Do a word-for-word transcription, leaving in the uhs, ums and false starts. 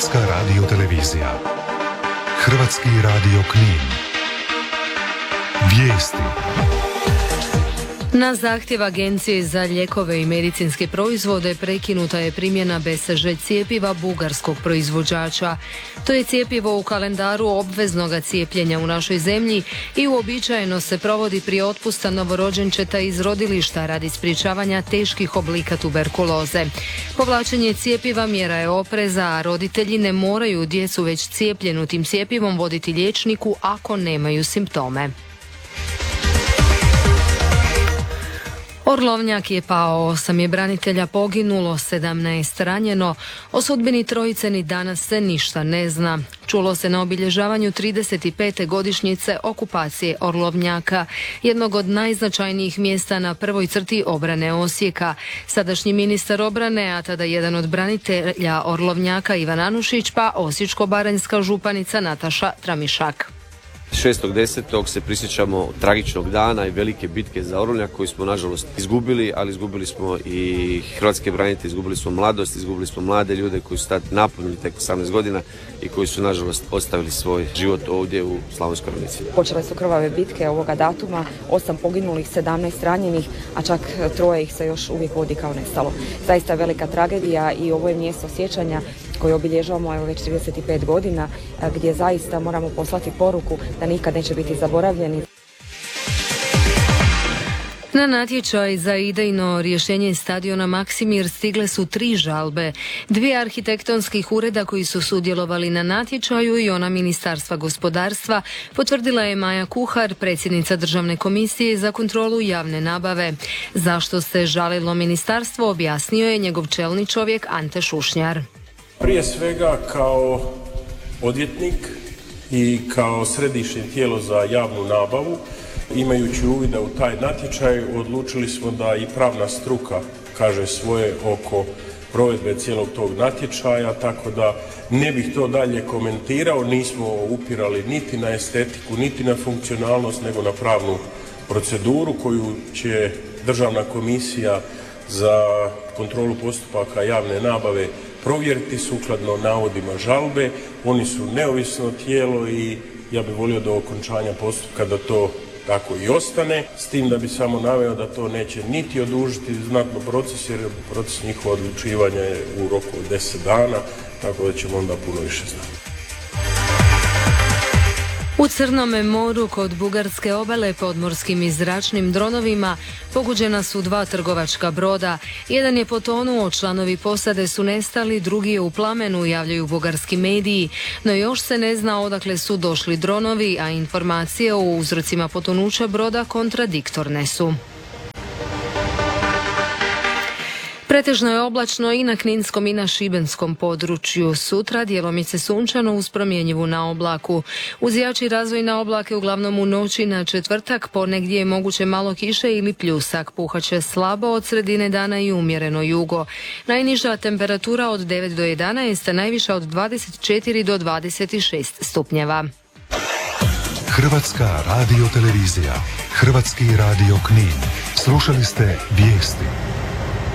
Hrvatska radiotelevizija. Hrvatski radio Knin. Vijesti. Na zahtjev Agencije za lijekove i medicinske proizvode prekinuta je primjena B C G cjepiva bugarskog proizvođača. To je cjepivo u kalendaru obveznog cijepljenja u našoj zemlji i uobičajeno se provodi prije otpusta novorođenčeta iz rodilišta radi sprječavanja teških oblika tuberkuloze. Povlačenje cjepiva mjera je opreza, a roditelji ne moraju djecu već cijepljenu tim cjepivom voditi liječniku ako nemaju simptome. Orlovnjak je pao, osam je branitelja poginulo, sedamnaest ranjeno. O sudbini trojice ni danas se ništa ne zna. Čulo se na obilježavanju trideset pete godišnjice okupacije Orlovnjaka, jednog od najznačajnijih mjesta na prvoj crti obrane Osijeka. Sadašnji ministar obrane, a tada jedan od branitelja Orlovnjaka Ivan Anušić, pa osječko-baranjska županica Nataša Tramišak. šestog desetog se prisjećamo tragičnog dana i velike bitke za Orlovnjak koju smo nažalost izgubili, ali izgubili smo i hrvatske branitelje, izgubili smo mladost, izgubili smo mlade ljude koji su tad napunili tek osamnaest godina i koji su nažalost ostavili svoj život ovdje u Slavonskoj Ravnici. Počele su krvave bitke ovoga datuma, osam poginulih, sedamnaest ranjenih, a čak troje ih se još uvijek vodi kao nestalo. Zaista velika tragedija i ovo je mjesto sjećanja koje obilježavamo evo već trideset pet godina, gdje zaista moramo poslati poruku da nikad neće biti zaboravljeni. Na natječaj za idejno rješenje stadiona Maksimir stigle su tri žalbe. Dvije arhitektonskih ureda koji su sudjelovali na natječaju i ona Ministarstva gospodarstva, potvrdila je Maja Kuhar, predsjednica Državne komisije za kontrolu javne nabave. Zašto se žalilo ministarstvo, objasnio je njegov čelni čovjek Ante Šušnjar. Prije svega kao odvjetnik i kao središnje tijelo za javnu nabavu, imajući uvida u taj natječaj, odlučili smo da i pravna struka kaže svoje oko provedbe cijelog tog natječaja, tako da ne bih to dalje komentirao, nismo upirali niti na estetiku, niti na funkcionalnost, nego na pravnu proceduru koju će Državna komisija za kontrolu postupaka javne nabave provjeriti sukladno navodima žalbe. Oni su neovisno tijelo i ja bih volio do okončanja postupka da to tako i ostane, s tim da bi samo naveo da to neće niti odužiti znatno proces, jer proces njihova odlučivanja je u roku od deset dana, tako da ćemo onda puno više znati. U Crnome moru kod bugarske obale podmorskim i zračnim dronovima poguđena su dva trgovačka broda. Jedan je potonuo, članovi posade su nestali, drugi je u plamenu, javljaju bugarski mediji. No još se ne zna odakle su došli dronovi, a informacije o uzrocima potonuća broda kontradiktorne su. Pretežno je oblačno i na kninskom i na šibenskom području. Sutra djelomice sunčano uz promjenjivu na oblaku. Uz jači razvoj na oblake uglavnom u noći na četvrtak ponegdje je moguće malo kiše ili pljusak. Puhaće slabo od sredine dana i umjereno jugo. Najniža temperatura od devet do jedanaest, a najviša od dvadeset četiri do dvadeset šest stupnjeva. Hrvatska radiotelevizija. Hrvatski radio Knin. Slušali ste vijesti.